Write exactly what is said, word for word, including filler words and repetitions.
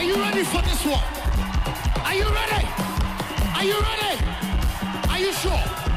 you ready for this one? Are you ready? Are you ready? Are you sure?